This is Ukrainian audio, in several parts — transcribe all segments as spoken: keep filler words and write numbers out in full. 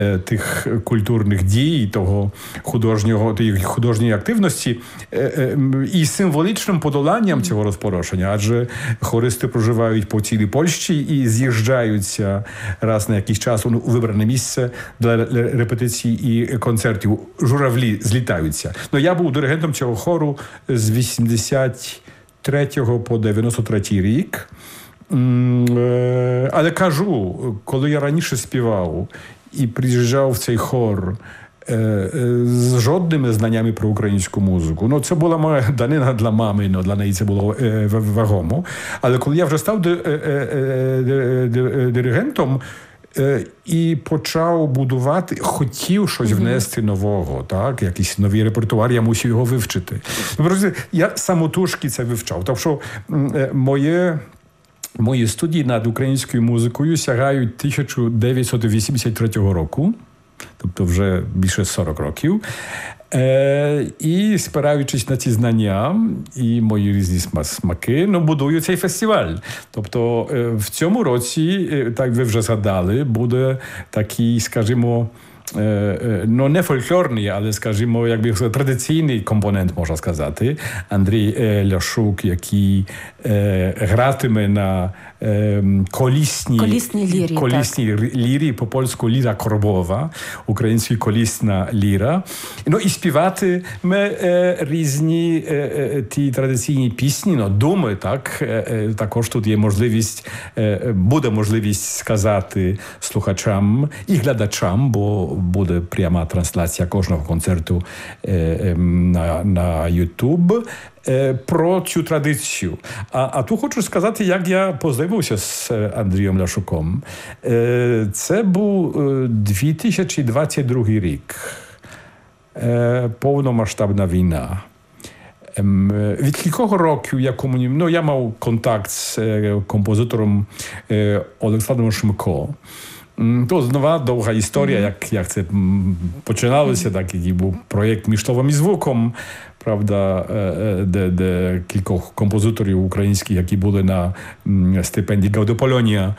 тих культурних дій, того художнього, тієї художньої активності і символічним подоланням цього розпорошення, адже хористи проживають по цілій Польщі і з'їжджаються раз на якийсь час у вибране місце для репетицій і концертів. Журавлі злітаються. Ну, я був диригентом цього хору з вісімдесят третього по дев'яносто третій рік. Але кажу, коли я раніше співав і приїжджав в цей хор з жодними знаннями про українську музику. Ну, це була моя данина для мами, ну, для неї це було вагомо. Але коли я вже став диригентом і почав будувати, хотів щось внести нового, так, якийсь новий репертуар, я мусив його вивчити. Я самотужки це вивчав. Тому що моє Мої студії над українською музикою сягають тисяча дев'ятсот вісімдесят третього року, тобто вже більше сорок років. Е, і спираючись на ці знання і мої різні смаки, ну, будую цей фестиваль. Тобто е, в цьому році, е, так ви вже згадали, буде такий, скажімо, ну, не фольклорний, але, скажімо, якби традиційний компонент, можна сказати. Андрій Ляшук, який е, гратиме на е, колісній колісній лірі, колісній лірі, по-польську ліра коробова, українська колісна ліра. Ну, і співатиме е, різні е, е, ті традиційні пісні, ну, думи, так. Е, також тут є можливість, е, буде можливість сказати слухачам і глядачам, бо буде пряма трансляція кожного концерту е, е, на, на YouTube, е, про цю традицію. А, а тут хочу сказати, як я познайомився з Андрієм Ляшуком. Е, це був дві тисячі двадцять другий рік. Е, повномасштабна війна. Е, від кількох років я комунікував, ну, я мав контакт з е, композитором е, Олександром Шмко. То знову довга історія, mm-hmm. як, як це починалося, mm-hmm. так, який був проєкт «Між словом і звуком», правда, де, де кількох композиторів українських, які були на стипендії Гаудополонія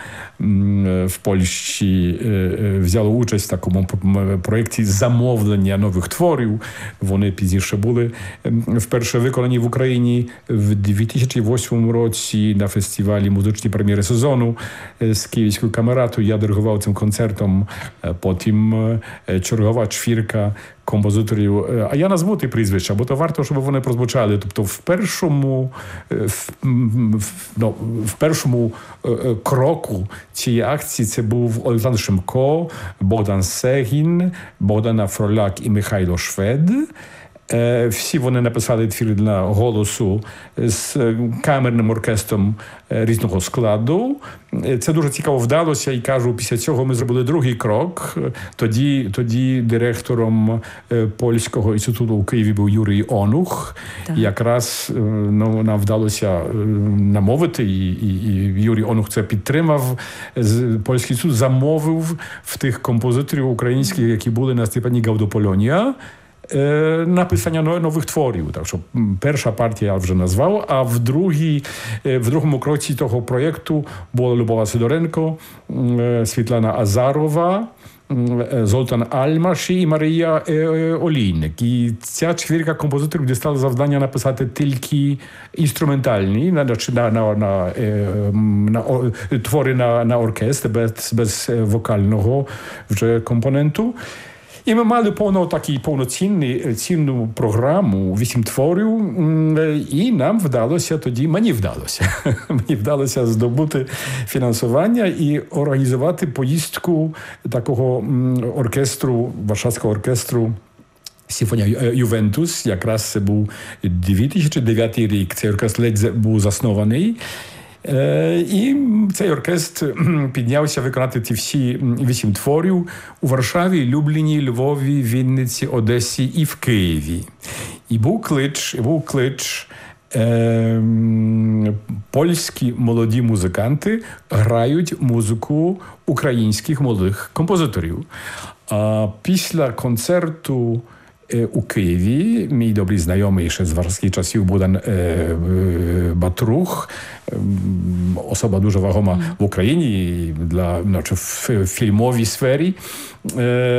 в Польщі, взяли участь в такому проєкті замовлення нових творів. Вони пізніше були вперше виконані в Україні в дві тисячі восьмому році на фестивалі «Музичні прем'єри сезону» з Київською камератою. Я диригував цим концертом, потім чергова чвірка композиторів, а я назву ті прізвища, бо то варто, щоб вони прозвучали. Тобто в першому, в, ну, в першому кроку цієї акції це був Олександр Шмко, Богдан Сегін, Богдана Фроляк і Михайло Швед. Всі вони написали твір для голосу з камерним оркестром різного складу. Це дуже цікаво вдалося, і кажу, після цього ми зробили другий крок. Тоді, тоді директором Польського інституту у Києві був Юрій Онух. Так. Якраз, ну, нам вдалося намовити, і, і, і Юрій Онух це підтримав. Польський інститут замовив в тих композиторів українських, які були на стипендії Гаудополонія, написання нових творів. Так що перша партія я вже назвав, а в, другій, в другому кроці того проєкту була Любова Сидоренко, Світлана Азарова, Золтан Альмаш і Марія Олійник. І ця чвірка композиторів дістала завдання написати тільки інструментальні, на, на, на, на, на твори на, на оркестр, без, без вокального вже компоненту. І ми мали повно, такий повноцінний, цінну програму, вісім творів, і нам вдалося тоді, мені вдалося, мені вдалося здобути фінансування і організувати поїздку такого оркестру, Варшавського оркестру Симфонія Ювентус. Якраз це був дві тисячі дев'ятий рік, цей оркестр ледь був заснований. І цей оркестр піднявся виконати ці всі вісім творів у Варшаві, Любліні, Львові, Вінниці, Одесі і в Києві. І був клич, і був клич е, польські молоді музиканти грають музику українських молодих композиторів. А після концерту у Києві мій добрий знайомий ще з варшавських часів Богдан е, е, Батрух, е, особа дуже вагома в Україні для, значить, в фільмовій сфері, е,